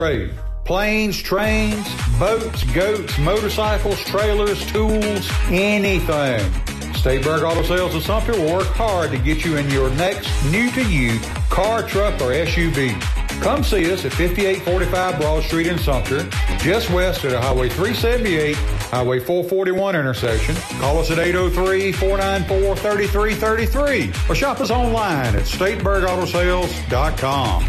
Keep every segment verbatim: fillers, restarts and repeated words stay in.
Trade. Planes, trains, boats, goats, motorcycles, trailers, tools, anything. Stateburg Auto Sales of Sumter will work hard to get you in your next new-to-you car, truck, or S U V. Come see us at fifty-eight forty-five Broad Street in Sumter, just west of the Highway three seventy-eight, Highway four forty-one intersection. Call us at eight oh three, four nine four, three three three three or shop us online at stateburg auto sales dot com.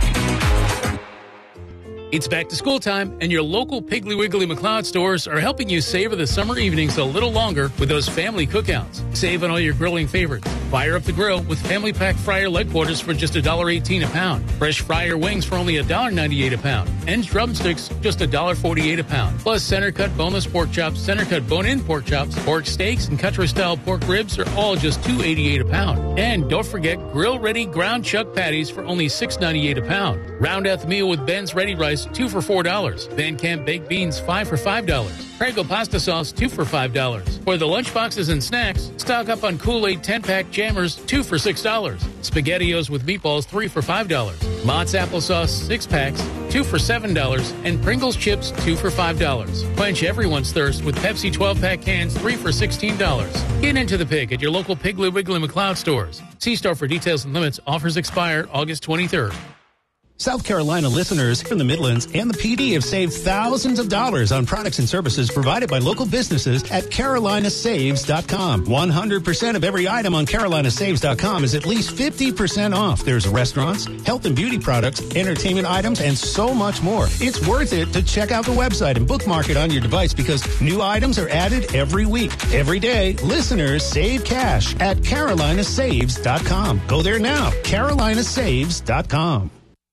It's back to school time, and your local Piggly Wiggly McLeod stores are helping you savor the summer evenings a little longer with those family cookouts. Save on all your grilling favorites. Fire up the grill with family pack fryer leg quarters for just one dollar eighteen a pound. Fresh fryer wings for only one dollar ninety-eight a pound. And drumsticks just one dollar forty-eight a pound. Plus center cut boneless pork chops, center cut bone-in pork chops, pork steaks, and country-style pork ribs are all just two dollars and eighty-eight cents a pound. And don't forget grill-ready ground chuck patties for only six dollars and ninety-eight cents a pound. Round out the meal with Ben's Ready Rice, two for four dollars. Van Camp baked beans, five for five dollars. Prego pasta sauce, two for five dollars. For the lunchboxes and snacks, stock up on Kool-Aid ten-pack jammers, two for six dollars. SpaghettiOs with meatballs, three for five dollars. Mott's applesauce, six packs, two for seven dollars. And Pringles chips, two for five dollars. Quench everyone's thirst with Pepsi twelve-pack cans, three for sixteen dollars. Get into the pig at your local Piggly Wiggly McLeod stores. See store for details and limits. Offers expire August twenty-third. South Carolina listeners from the Midlands and the P D have saved thousands of dollars on products and services provided by local businesses at carolina saves dot com. one hundred percent of every item on carolina saves dot com is at least fifty percent off. There's restaurants, health and beauty products, entertainment items, and so much more. It's worth it to check out the website and bookmark it on your device because new items are added every week. Every day, listeners save cash at carolina saves dot com. Go there now, carolina saves dot com.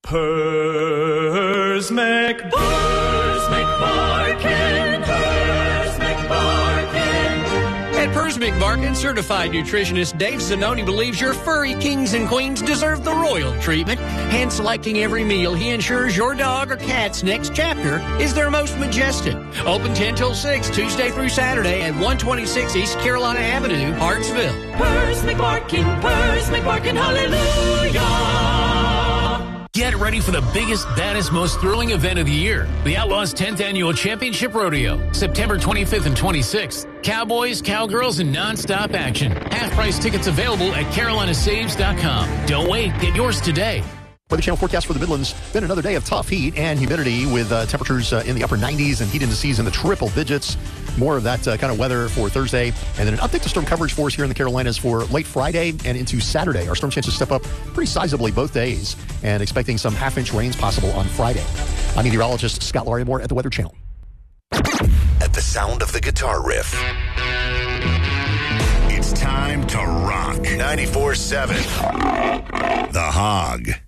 Pers McBarkin, Pers McBarkin, Pers McBarkin. At Pers McBarkin, certified nutritionist Dave Zanoni believes your furry kings and queens deserve the royal treatment. Hand selecting every meal, he ensures your dog or cat's next chapter is their most majestic. Open ten till six, Tuesday through Saturday at one twenty-six East Carolina Avenue, Hartsville. Pers McBarkin, Pers McBarkin, hallelujah. Get ready for the biggest, baddest, most thrilling event of the year. The Outlaws tenth Annual Championship Rodeo. September twenty-fifth and twenty-sixth. Cowboys, cowgirls, and non-stop action. Half-price tickets available at carolina saves dot com. Don't wait. Get yours today. Weather Channel forecast for the Midlands. Been another day of tough heat and humidity with uh, temperatures uh, in the upper nineties and heat indices in the triple digits. More of that uh, kind of weather for Thursday. And then an update to storm coverage for us here in the Carolinas for late Friday and into Saturday. Our storm chances step up pretty sizably both days and expecting some half-inch rains possible on Friday. I'm meteorologist Scott Larimore at the Weather Channel. At the sound of the guitar riff, it's time to rock. ninety-four seven The Hog.